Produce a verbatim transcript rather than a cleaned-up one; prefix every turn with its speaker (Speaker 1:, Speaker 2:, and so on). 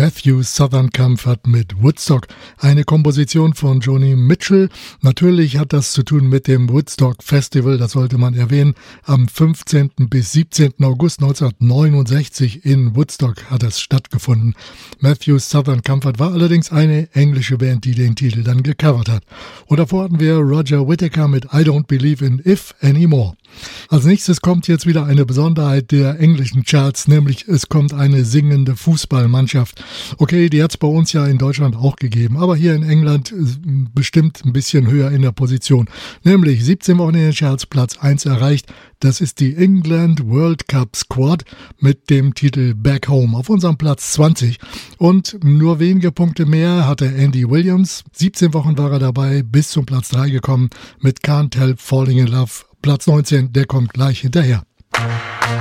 Speaker 1: Matthew Southern Comfort mit Woodstock, eine Komposition von Joni Mitchell. Natürlich hat das zu tun mit dem Woodstock Festival, das sollte man erwähnen. Am fünfzehnten bis siebzehnten August neunzehnhundertneunundsechzig in Woodstock hat es stattgefunden. Matthew Southern Comfort war allerdings eine englische Band, die den Titel dann gecovert hat. Und davor hatten wir Roger Whittaker mit I Don't Believe in If Anymore. Als nächstes kommt jetzt wieder eine Besonderheit der englischen Charts, nämlich es kommt eine singende Fußballmannschaft. Okay, die hat es bei uns ja in Deutschland auch gegeben, aber hier in England bestimmt ein bisschen höher in der Position. Nämlich siebzehn Wochen in den Charts, Platz eins erreicht. Das ist die England World Cup Squad mit dem Titel Back Home auf unserem Platz zwanzig. Und nur wenige Punkte mehr hatte Andy Williams. siebzehn Wochen war er dabei, bis zum Platz drei gekommen mit Can't Help Falling in Love. Platz neunzehn, der kommt gleich hinterher.